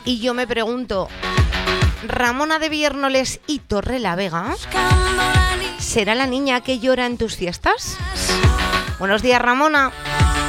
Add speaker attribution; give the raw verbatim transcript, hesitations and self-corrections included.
Speaker 1: Y yo me pregunto, ¿Ramona de Viernoles y Torrelavega será la niña que llora en tus fiestas? Buenos días, Ramona.